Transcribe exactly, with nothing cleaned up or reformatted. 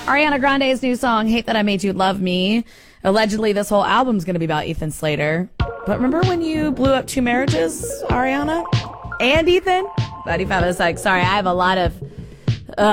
Ariana Grande's new song, Hate That I Made You Love Me. Allegedly, this whole album's going to be about Ethan Slater. But remember when you blew up two marriages, Ariana? And Ethan? ninety-five oh six. Sorry, I have a lot of